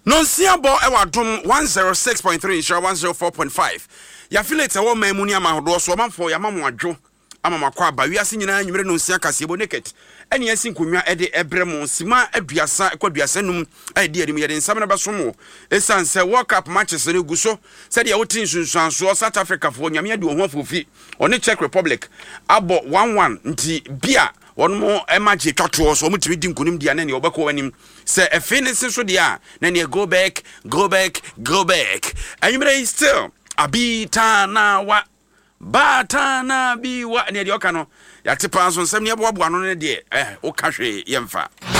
Nonsia bo ewa dum 106.3 insha 104.5. Ya filete wo mamuni amahodo so manfo ya mamu adwo amamakwa ba wiase nyina nwere nonsia kasebo naked. Ene yasin konwa ede ebrem sima aduasa kwaduasa num ade adim yede nsam na besomo esanse World Cup matches ne guso said ya wotin sunsuanso South Africa fo nyame ade ho afofi one Czech Republic abo 1-1 nti bia One emaji twatwo so mutimi di nkunim dia na ne obekọ wanim se efinisi so dia na ne go back anyimre still abita na wa bata na biwa ne de oka no ya tepa so nsem ne eboabo ano ne de o ka hwe yemfa